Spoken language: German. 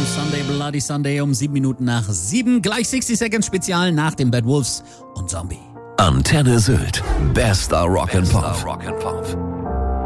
Sunday Bloody Sunday um 7 Minuten nach 7. Gleich 60 Seconds Spezial nach den Bad Wolves und Zombie. Antenne Sylt. Bester Rock'n'Pop.